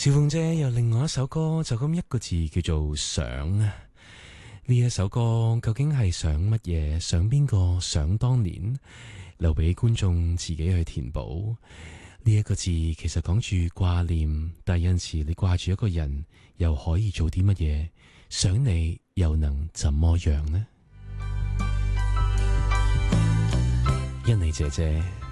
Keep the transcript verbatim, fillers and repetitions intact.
小鳳姐有另外一首歌，就咁一個字叫做想啊。呢一首歌究竟係想乜嘢？想邊個？想當年，留俾觀眾自己去填補。呢一個字其實講住掛念，但係有陣時你掛住一個人，又可以做啲乜嘢？想你又能怎麼樣呢？欣妮姐姐。